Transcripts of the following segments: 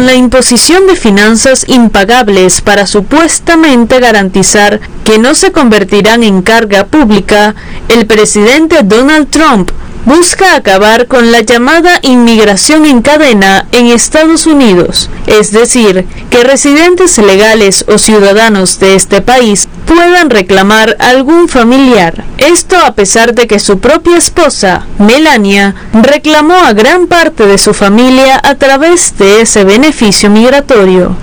con la imposición de finanzas impagables para supuestamente garantizar que no se convertirán en carga pública, el presidente Donald Trump busca acabar con la llamada inmigración en cadena en Estados Unidos, es decir, que residentes legales o ciudadanos de este país puedan reclamar algún familiar. Esto a pesar de que su propia esposa, Melania, reclamó a gran parte de su familia a través de ese beneficio migratorio.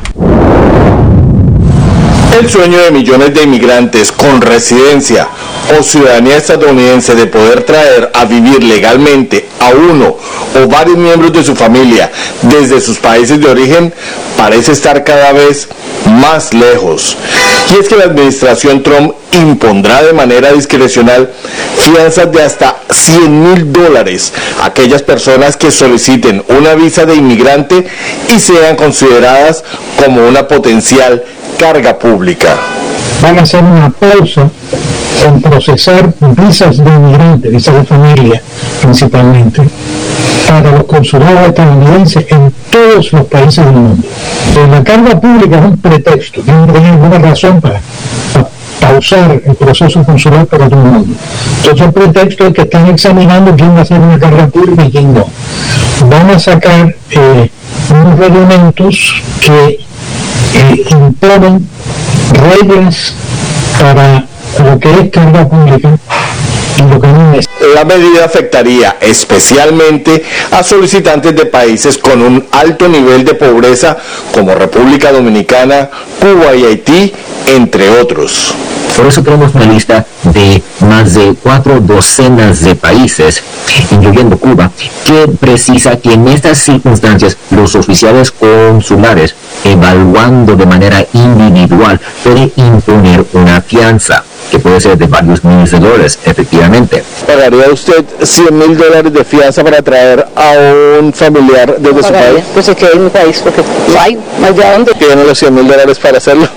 El sueño de millones de inmigrantes con residencia o ciudadanía estadounidense de poder traer a vivir legalmente a uno o varios miembros de su familia desde sus países de origen parece estar cada vez más lejos. Y es que la administración Trump impondrá de manera discrecional fianzas de hasta $100,000 a aquellas personas que soliciten una visa de inmigrante y sean consideradas como una potencial carga pública. Van a hacer una pausa en procesar visas de inmigrantes, visas de familia principalmente, para los consulados estadounidenses en todos los países del mundo. La carga pública es un pretexto, no hay ninguna razón para pausar el proceso consular para todo el mundo. Entonces el pretexto es que están examinando quién va a hacer una carga pública y quién no. Van a sacar unos reglamentos que imponen reglas para lo que es carga pública y lo que no es. La medida afectaría especialmente a solicitantes de países con un alto nivel de pobreza como República Dominicana, Cuba y Haití, entre otros. Por eso tenemos una lista de más de 4 docenas de países, incluyendo Cuba, que precisa que en estas circunstancias los oficiales consulares, evaluando de manera individual, pueden imponer una fianza que puede ser de varios miles de dólares, efectivamente. ¿Pagaría usted $100,000 de fianza para traer a un familiar desde su país? Pues es que en mi país, porque no hay de dónde. ¿Tiene los $100,000 para hacerlo?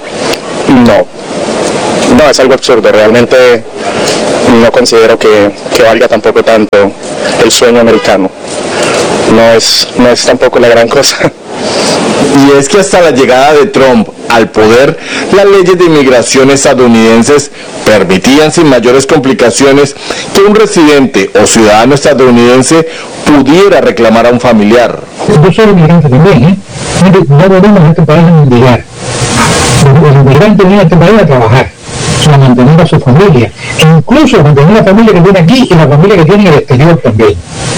No, es algo absurdo. Realmente no considero que valga tampoco tanto el sueño americano. No es tampoco la gran cosa. Y es que hasta la llegada de Trump al poder, las leyes de inmigración estadounidenses permitían sin mayores complicaciones que un residente o ciudadano estadounidense pudiera reclamar a un familiar. Yo soy inmigrante también, no volvemos a este país a mendigar. Los inmigrantes vienen a este país a trabajar, a mantener a su familia, e incluso a mantener la familia que tiene aquí y la familia que tiene en el exterior también.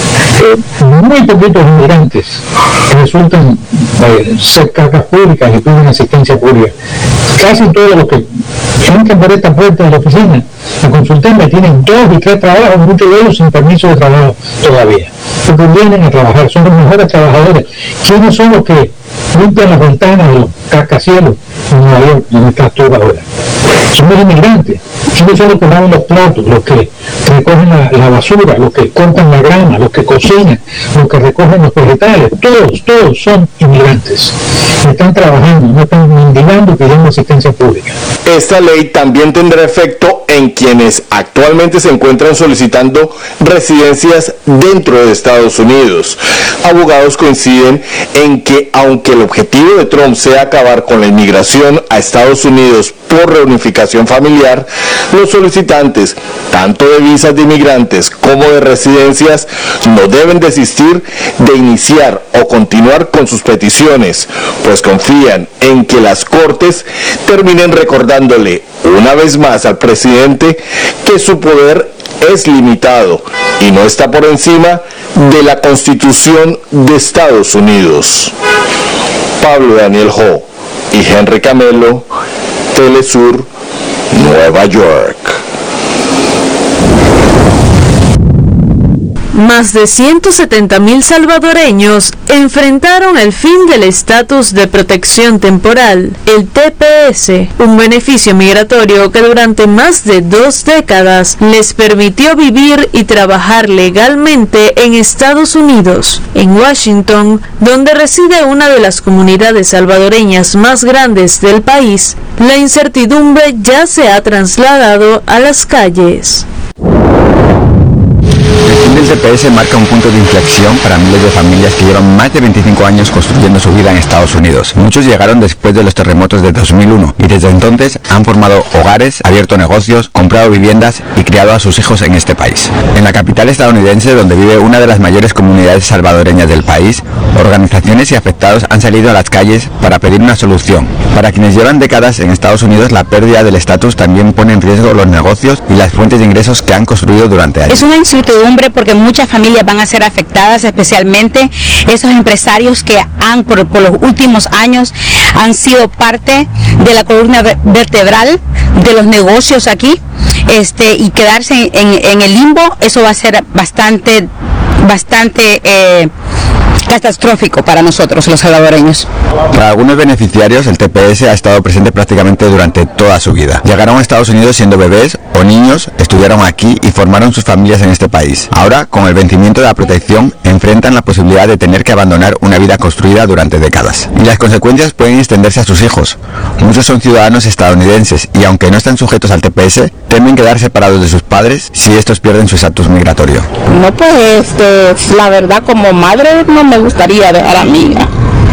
Muy poquitos inmigrantes resultan ser cargas públicas y piden asistencia pública. Casi todos los que entran por esta puerta de la oficina a consultarme tienen 2 y 3 trabajos, muchos de ellos sin permiso de trabajo todavía, porque vienen a trabajar, son los mejores trabajadores. ¿Quiénes son los que limpian las ventanas de los cascacielos en Nueva York, donde estás tú ahora? Son los inmigrantes. ¿Quiénes son los que lavan los platos, los que recogen la basura, los que cortan la grama, los que cocinan, los que recogen los vegetales? Todos son inmigrantes. Están trabajando, no están mendigando pidiendo asistencia pública. Esta ley también tendrá efecto en quienes actualmente se encuentran solicitando residencias dentro de Estados Unidos. Abogados coinciden en que aunque el objetivo de Trump sea acabar con la inmigración a Estados Unidos por reunificación familiar, los solicitantes, tanto de visas de inmigrantes como de residencias, no deben desistir de iniciar o continuar con sus peticiones, pues confían en que las Cortes terminen recordándole una vez más al presidente que su poder es limitado y no está por encima de la Constitución de Estados Unidos. Pablo Daniel Ho y Henry Camelo, Telesur, Nueva York. Más de 170,000 salvadoreños enfrentaron el fin del estatus de protección temporal, el TPS, un beneficio migratorio que durante más de 2 décadas les permitió vivir y trabajar legalmente en Estados Unidos. En Washington, donde reside una de las comunidades salvadoreñas más grandes del país, la incertidumbre ya se ha trasladado a las calles. decisión del TPS marca un punto de inflexión para miles de familias que llevan más de 25 años construyendo su vida en Estados Unidos. Muchos llegaron después de los terremotos de 2001 y desde entonces han formado hogares, abierto negocios, comprado viviendas y criado a sus hijos en este país. En la capital estadounidense, donde vive una de las mayores comunidades salvadoreñas del país, organizaciones y afectados han salido a las calles para pedir una solución. Para quienes llevan décadas en Estados Unidos, la pérdida del estatus también pone en riesgo los negocios y las fuentes de ingresos que han construido durante años. Es una incertidumbre porque muchas familias van a ser afectadas, especialmente esos empresarios que por los últimos años han sido parte de la columna vertebral de los negocios aquí, y quedarse en el limbo, eso va a ser bastante catastrófico para nosotros los salvadoreños. Para algunos beneficiarios, el TPS ha estado presente prácticamente durante toda su vida. Llegaron a Estados Unidos siendo bebés o niños, estudiaron aquí y formaron sus familias en este país. Ahora, con el vencimiento de la protección, enfrentan la posibilidad de tener que abandonar una vida construida durante décadas. Y las consecuencias pueden extenderse a sus hijos. Muchos son ciudadanos estadounidenses y, aunque no están sujetos al TPS, temen quedar separados de sus padres si estos pierden su estatus migratorio. No, pues, la verdad, como madre no me gustaría dejar a mi hija.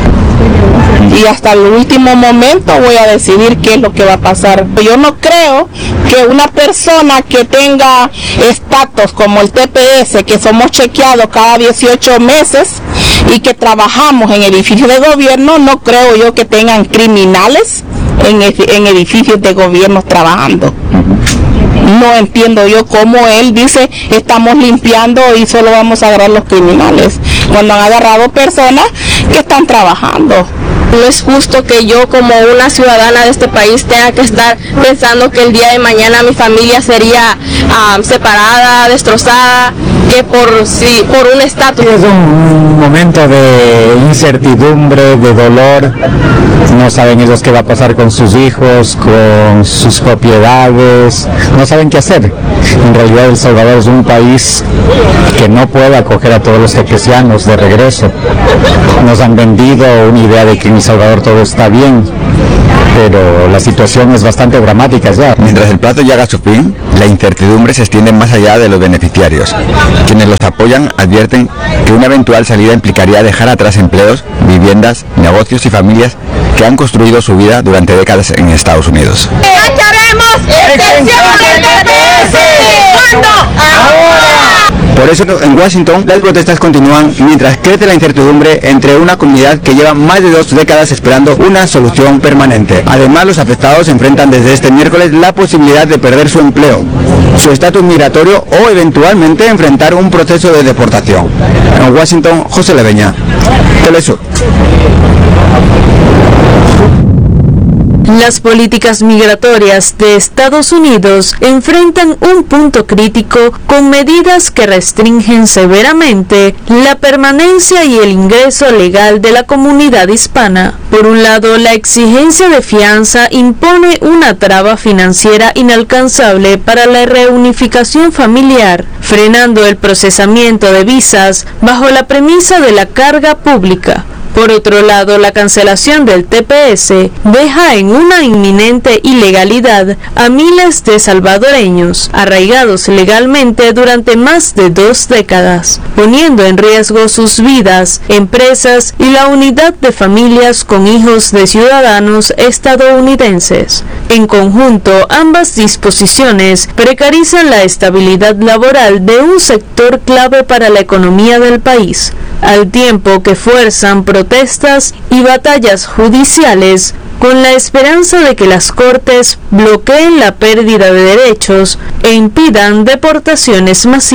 Y hasta el último momento voy a decidir qué es lo que va a pasar. Yo no creo que una persona que tenga estatus como el TPS, que somos chequeados cada 18 meses y que trabajamos en edificios de gobierno, no creo yo que tengan criminales en edificios de gobierno trabajando. No entiendo yo cómo él dice estamos limpiando y solo vamos a agarrar los criminales, cuando han agarrado personas que están trabajando. No es justo que yo, como una ciudadana de este país, tenga que estar pensando que el día de mañana mi familia sería separada, destrozada, que por un estatus. Es un momento de incertidumbre, de dolor. No saben ellos qué va a pasar con sus hijos, con sus propiedades. No saben qué hacer. En realidad El Salvador es un país que no puede acoger a todos los tepecianos de regreso. Nos han vendido una idea de que en El Salvador todo está bien, pero la situación es bastante dramática ya. Mientras el plazo llega a su fin, la incertidumbre se extiende más allá de los beneficiarios. Quienes los apoyan advierten que una eventual salida implicaría dejar atrás empleos, viviendas, negocios y familias que han construido su vida durante décadas en Estados Unidos. ¡Queremos extensión del TPS! ¿Cuándo? ¡Ahora! Por eso en Washington las protestas continúan mientras crece la incertidumbre entre una comunidad que lleva más de 2 décadas esperando una solución permanente. Además, los afectados enfrentan desde este miércoles la posibilidad de perder su empleo, su estatus migratorio o eventualmente enfrentar un proceso de deportación. En Washington, José Leveña, Telesur. Las políticas migratorias de Estados Unidos enfrentan un punto crítico con medidas que restringen severamente la permanencia y el ingreso legal de la comunidad hispana. Por un lado, la exigencia de fianza impone una traba financiera inalcanzable para la reunificación familiar, frenando el procesamiento de visas bajo la premisa de la carga pública. Por otro lado, la cancelación del TPS deja en una inminente ilegalidad a miles de salvadoreños arraigados legalmente durante más de 2 décadas, poniendo en riesgo sus vidas, empresas y la unidad de familias con hijos de ciudadanos estadounidenses. En conjunto, ambas disposiciones precarizan la estabilidad laboral de un sector clave para la economía del país, al tiempo que fuerzan protestas y batallas judiciales con la esperanza de que las cortes bloqueen la pérdida de derechos e impidan deportaciones masivas.